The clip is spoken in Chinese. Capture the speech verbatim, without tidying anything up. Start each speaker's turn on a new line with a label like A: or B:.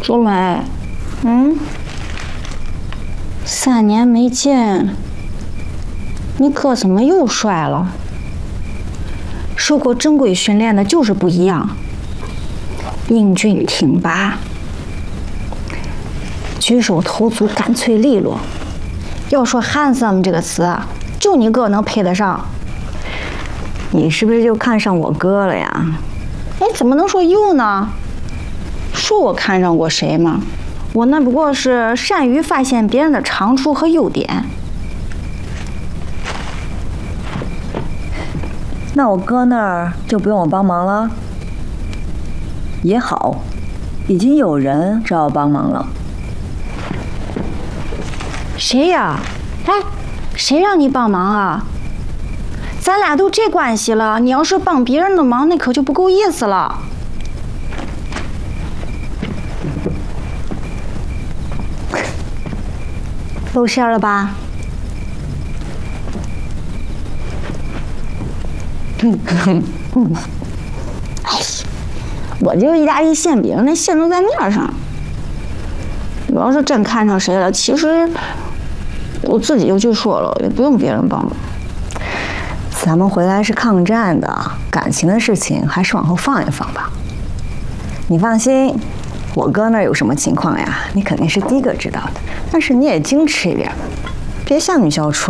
A: 竹梅，嗯，三年没见，你哥怎么又帅了？受过正规训练的就是不一样，英俊挺拔，举手投足干脆利落。要说 handsome 这个词，就你哥能配得上。
B: 你是不是就看上我哥了呀？
A: 哎，怎么能说又呢？说我看上过谁吗？我那不过是善于发现别人的长处和优点。
B: 那我哥那儿就不用我帮忙了。也好，已经有人找我帮忙了。
A: 谁呀？哎，谁让你帮忙啊？咱俩都这关系了，你要是帮别人的忙，那可就不够意思了。露馅了吧？嗯嗯嗯，哎，我这个意大利馅饼，那馅都在面上。我要是真看上谁了，其实我自己就去说了，也不用别人帮忙。
B: 咱们回来是抗战的，感情的事情还是往后放一放吧。你放心，我哥那儿有什么情况呀，你肯定是第一个知道的。但是你也矜持一点，别像米小楚